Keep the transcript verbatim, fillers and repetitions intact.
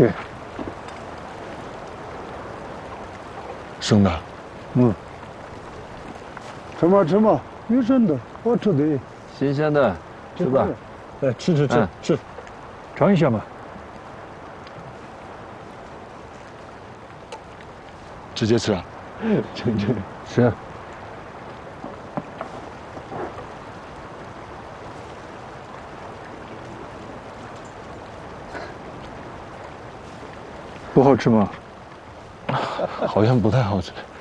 对。 生的。 嗯。吃嘛吃嘛，有生的，好吃的。 新鲜的，吃吧。 来吃吃吃吃，尝一下嘛。 直接吃啊？ 吃吃吃。不好吃吗？ 好像不太好吃。